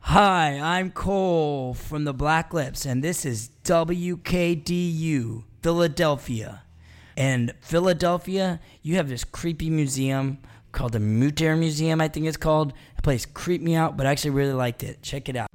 Hi, I'm Cole from the Black Lips, and this is WKDU, Philadelphia. And Philadelphia, you have this creepy museum called the Mutter Museum, I think it's called. The place creeped me out, but I actually really liked it. Check it out.